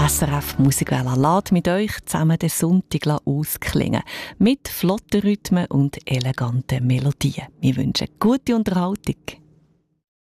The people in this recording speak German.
SRF Musikwelle lässt mit euch zusammen den Sonntag ausklingen. Mit flotten Rhythmen und eleganten Melodien. Wir wünschen gute Unterhaltung.